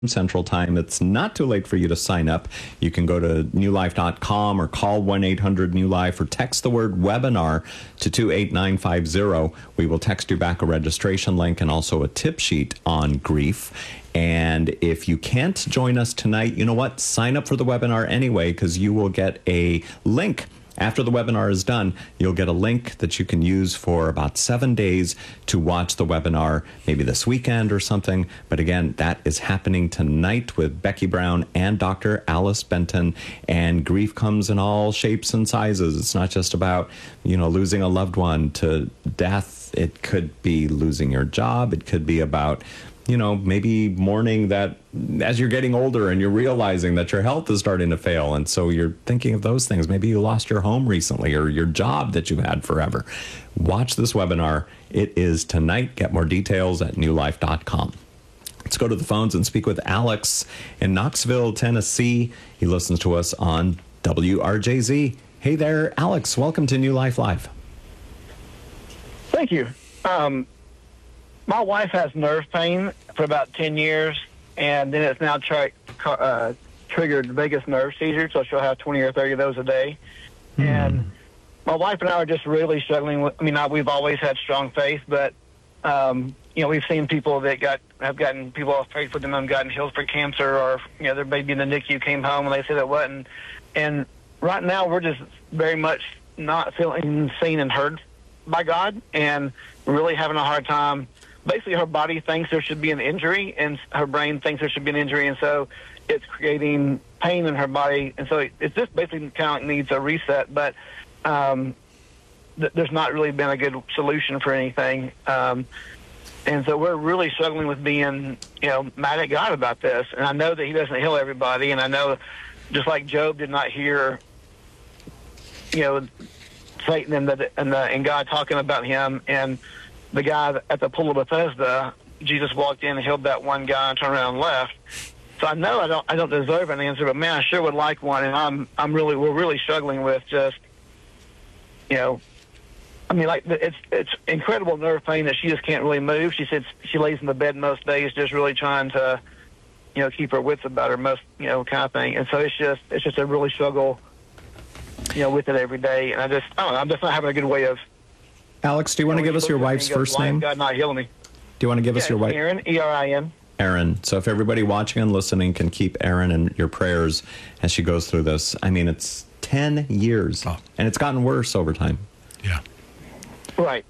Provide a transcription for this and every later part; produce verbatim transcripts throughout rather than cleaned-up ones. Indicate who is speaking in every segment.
Speaker 1: Central Time. It's not too late for you to sign up. You can go to new life dot com or call one eight hundred new life or text the word webinar to two eight nine five zero. We will text you back a registration link and also a tip sheet on grief. And if you can't join us tonight, you know what? Sign up for the webinar anyway, because you will get a link. After the webinar is done, you'll get a link that you can use for about seven days to watch the webinar, maybe this weekend or something. But again, that is happening tonight with Becky Brown and Doctor Alice Benton. And grief comes in all shapes and sizes. It's not just about, you know, losing a loved one to death. It could be losing your job. It could be about, you know, maybe mourning that as you're getting older and you're realizing that your health is starting to fail. And so you're thinking of those things. Maybe you lost your home recently or your job that you've had forever. Watch this webinar. It is tonight. Get more details at new life dot com. Let's go to the phones and speak with Alex in Knoxville, Tennessee. He listens to us on W R J Z. Hey there, Alex. Welcome to New Life Live.
Speaker 2: Thank you. Um, My wife has nerve pain for about ten years, and then it's now tri- uh, triggered vagus nerve seizure, so she'll have twenty or thirty of those a day. Mm. And my wife and I are just really struggling with, I mean, we've always had strong faith, but, um, you know, we've seen people that got have gotten, people have prayed for them and gotten healed for cancer, or, you know, their baby in the N I C U came home and they said it wasn't. And right now we're just very much not feeling seen and heard by God, and really having a hard time. Basically, her body thinks there should be an injury, and her brain thinks there should be an injury, and so it's creating pain in her body. And so it, it just basically kind of needs a reset, but um, th- there's not really been a good solution for anything. Um, and so we're really struggling with being, you know, mad at God about this. And I know that he doesn't heal everybody, and I know just like Job did not hear, you know, Satan and, the, and, the, and God talking about him, and the guy at the pool of Bethesda, Jesus walked in and healed that one guy and turned around and left. So I know I don't I don't deserve an answer, but man, I sure would like one. And I'm I'm really we're really struggling with just, you know, I mean, like it's it's incredible nerve pain that she just can't really move. She said she lays in the bed most days, just really trying to, you know, keep her wits about her most, you know, kind of thing. And so it's just it's just a really struggle, you know, with it every day. And I just I don't know, I'm just not having a good way of.
Speaker 1: Alex, do you want to give us your wife's first name?
Speaker 2: God not healing me.
Speaker 1: Do you want to give
Speaker 2: yeah,
Speaker 1: us your wife?
Speaker 2: Erin, E R I N.
Speaker 1: Erin. So if everybody watching and listening can keep Erin in your prayers as she goes through this. I mean, it's ten years, oh. and it's gotten worse over time.
Speaker 3: Yeah.
Speaker 2: Right.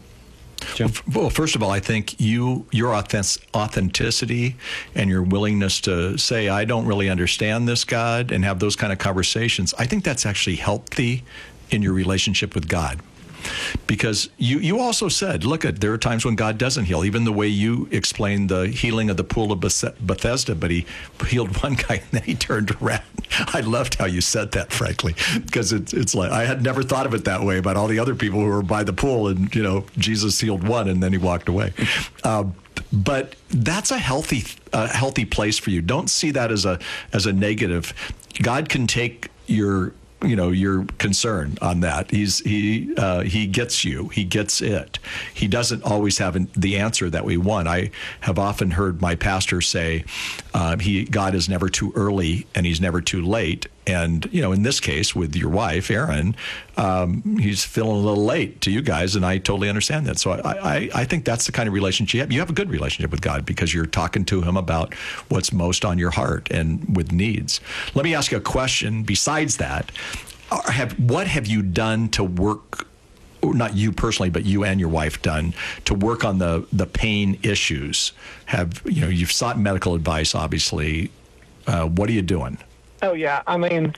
Speaker 1: Jim?
Speaker 3: Well, first of all, I think you your authenticity and your willingness to say, I don't really understand this, God, and have those kind of conversations, I think that's actually healthy in your relationship with God. Because you, you also said, look, at there are times when God doesn't heal, even the way you explained the healing of the pool of Bethesda, but he healed one guy and then he turned around. I loved how you said that, frankly, because it's it's like I had never thought of it that way about all the other people who were by the pool, and, you know, Jesus healed one and then he walked away. Um, but that's a healthy uh, healthy place for you. Don't see that as a as a negative. God can take your you know, your concern on that. He's he uh, he gets you. He gets it. He doesn't always have an, the answer that we want. I have often heard my pastor say, uh, "He God is never too early and He's never too late." And you know, in this case with your wife, Erin, um, he's feeling a little late to you guys, and I totally understand that. So I, I I think that's the kind of relationship you have. You have a good relationship with God because you're talking to Him about what's most on your heart and with needs. Let me ask you a question. Besides that, have what have you done to work? Or not you personally, but you and your wife done to work on the the pain issues? Have you know you've sought medical advice, obviously. Uh, what are you doing?
Speaker 2: Oh, yeah. I mean,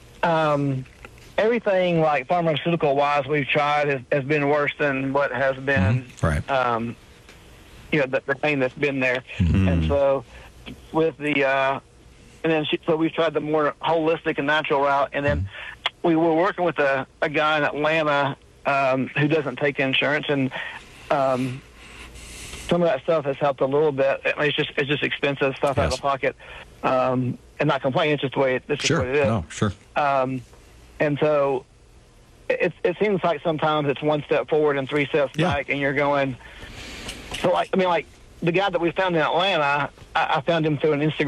Speaker 2: um, everything like pharmaceutical-wise we've tried has, has been worse than what has been,
Speaker 3: mm-hmm. right.
Speaker 2: um, you know, the, the pain that's been there.
Speaker 3: Mm-hmm.
Speaker 2: And so with the, uh, and then she, so we've tried the more holistic and natural route. And then we were working with a, a guy in Atlanta um, who doesn't take insurance. And um, some of that stuff has helped a little bit. I mean, it's just it's just expensive stuff
Speaker 3: yes.
Speaker 2: out of the pocket. Um, and not complaining, it's just the way it, this
Speaker 3: sure.
Speaker 2: is what it is.
Speaker 3: No, sure.
Speaker 2: Um, and so it, it seems like sometimes it's one step forward and three steps
Speaker 3: yeah.
Speaker 2: back, and you're going, so like, I mean, like, the guy that we found in Atlanta, I, I found him through an Instagram